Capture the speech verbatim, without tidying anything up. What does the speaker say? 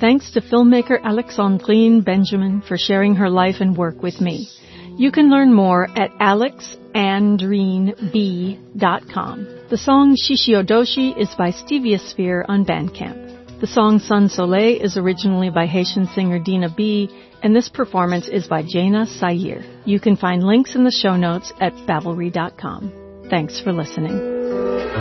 Thanks to filmmaker Alexandrine Benjamin for sharing her life and work with me. You can learn more at alex andrine b dot com. The song Shishiodoshi is by Steviosphere on Bandcamp. The song Sun Soleil is originally by Haitian singer Dina B, and this performance is by Jaina Sayer. You can find links in the show notes at bavelry dot com. Thanks for listening.